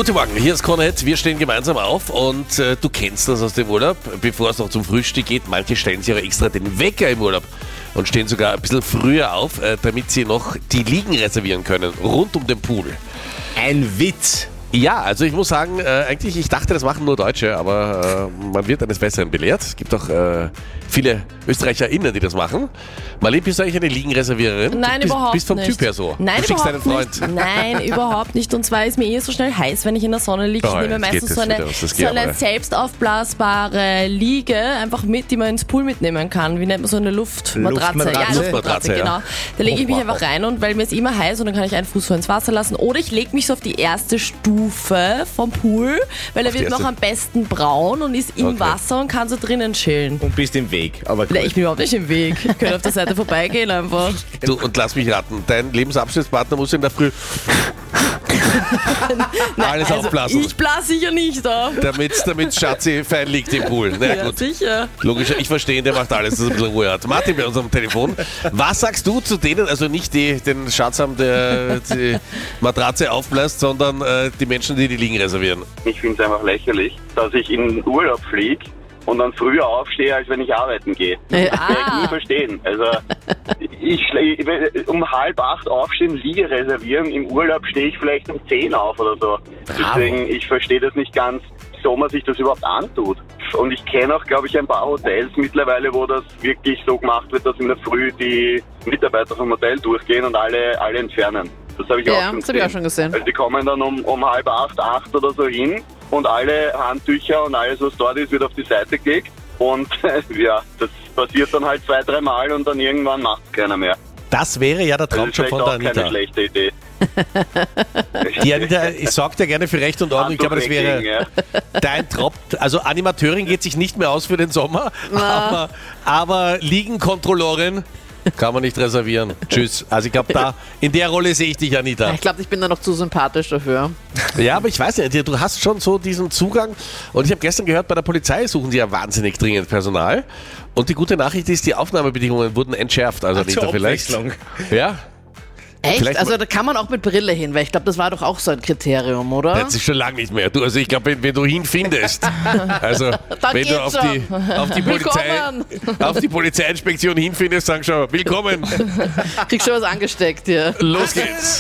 Guten Morgen, hier ist Kornett. Wir stehen gemeinsam auf und du kennst das aus dem Urlaub. Bevor es noch zum Frühstück geht, manche stellen sich auch extra den Wecker im Urlaub und stehen sogar ein bisschen früher auf, damit sie noch die Liegen reservieren können, rund um den Pool. Ein Witz. Ja, also ich muss sagen, ich dachte, das machen nur Deutsche, aber man wird eines Besseren belehrt. Es gibt auch viele ÖsterreicherInnen, die das machen. Marlene, bist du eigentlich eine Liegenreserviererin? Nein, du überhaupt bist vom nicht. Typ her so. Nein, du schickst deinen überhaupt Freund. nicht. Nein, überhaupt nicht. Und zwar ist mir so schnell heiß, wenn ich in der Sonne liege. Oh, Ich nehme jetzt geht meistens das so eine, wieder aus, das so geht eine aber. selbst aufblasbare Liege einfach mit, die man ins Pool mitnehmen kann. Wie nennt man so eine Luftmatratze? Luftmatratze. Ja, Luftmatratze, Ja. genau. Da lege ich mich einfach rein und weil mir ist immer heiß und dann kann ich einen Fuß so ins Wasser lassen. Oder ich lege mich so auf die erste Stufe vom Pool, weil er Auf die wird noch erste? am besten braun und ist im Okay. Wasser und kann so drinnen chillen. Und bist im Weg. Aber gut. Ich bin überhaupt nicht im Weg. Ich könnte auf der Seite vorbeigehen einfach. Du, und lass mich raten, dein Lebensabschnittspartner muss in der Früh alles aufblasen, Ich blase sicher nicht auf. damit Schatzi fein liegt im Pool. Na Ja, gut. sicher. Logisch, ich verstehe, der macht alles, dass er ein bisschen Ruhe hat. Martin bei unserem Telefon. Was sagst du zu denen, also nicht den Schatz haben, der die Matratze aufbläst, sondern die Menschen, die Liegen reservieren? Ich finde es einfach lächerlich, dass ich in den Urlaub fliege und dann früher aufstehe, als wenn ich arbeiten gehe. Das werde ich nie verstehen. Also um 7:30 aufstehen, Liege reservieren, im Urlaub stehe ich vielleicht um 10 auf oder so. Deswegen, ich verstehe das nicht ganz, wieso man sich das überhaupt antut. Und ich kenne auch, glaube ich, ein paar Hotels mittlerweile, wo das wirklich so gemacht wird, dass in der Früh die Mitarbeiter vom Hotel durchgehen und alle entfernen. Das habe ich auch schon das habe ich auch schon gesehen. Also die kommen dann um 7:30, 8 oder so hin und alle Handtücher und alles, was dort ist, wird auf die Seite gelegt. Und ja, das passiert dann halt 2-3 Mal und dann irgendwann macht es keiner mehr. Das wäre ja der Das ist Traumjob vielleicht von der auch keine Anita. schlechte Idee. Die Anita sorgt ja gerne für Recht und Ordnung. Ich glaube, das wäre Ja. dein Traum. Also Animateurin geht sich nicht mehr aus für den Sommer, aber Liegenkontrollorin kann man nicht reservieren. Tschüss. Also ich glaube, da in der Rolle sehe ich dich, Anita. Ich glaube, ich bin da noch zu sympathisch dafür. Ja, aber ich weiß nicht, du hast schon so diesen Zugang. Und ich habe gestern gehört, bei der Polizei suchen sie ja wahnsinnig dringend Personal. Und die gute Nachricht ist, die Aufnahmebedingungen wurden entschärft. Also Anita, zur vielleicht. Abwechslung. Ja, Echt? Vielleicht Also mal- da kann man auch mit Brille hin, weil ich glaube, das war doch auch so ein Kriterium, oder? das ist schon lange nicht mehr. Du, also ich glaube, wenn du hinfindest, also wenn du geht's auf die Willkommen. auf die Polizeiinspektion hinfindest, sag schon, willkommen, Kriegst schon was angesteckt hier. los geht's.